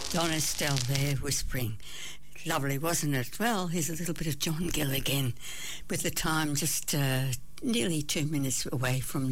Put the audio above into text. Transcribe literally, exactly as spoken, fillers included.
Don Estelle there whispering. Lovely, wasn't it? Well, here's a little bit of John Gill again, with the time just uh, nearly two minutes away from